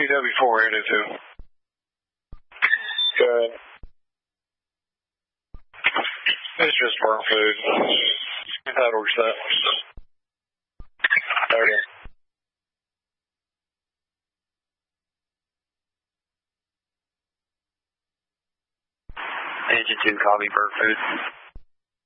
CW482. Good. It's just burnt food. That works that. Okay. Engine 2, copy, burnt food.